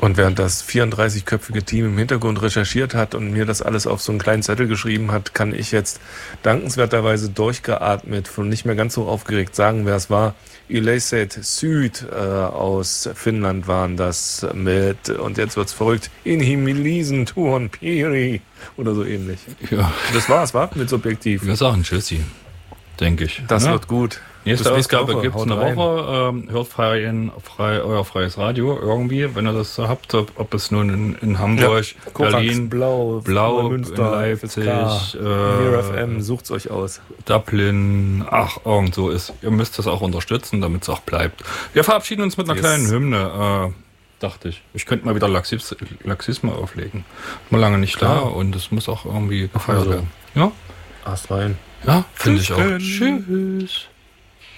Und während das 34-köpfige Team im Hintergrund recherchiert hat und mir das alles auf so einen kleinen Zettel geschrieben hat, kann ich jetzt dankenswerterweise durchgeatmet und nicht mehr ganz so aufgeregt sagen, wer es war. Illecet Süd aus Finnland waren das mit, und jetzt wird's verrückt, Inhimilisen Tuon Piri oder so ähnlich. Ja. Das war's, war mit Subjektiv. Wir sagen Tschüssi, denke ich. Das wird gut. Nächste Bis Ausgabe gibt es Haut eine rein. Woche. Hört euer freies Radio irgendwie, wenn ihr das habt. Ob es nun in Hamburg, Berlin, Blau, Münster, Leipzig, Mir FM, sucht's euch aus. Dublin, irgend so ist. Ihr müsst das auch unterstützen, damit es auch bleibt. Wir verabschieden uns mit einer kleinen Hymne, dachte ich. Ich könnte mal wieder Laxisme auflegen. Mal lange nicht da und es muss auch irgendwie gefeiert werden. Ja? Ast rein. Ja, finde ich auch. Tschüss.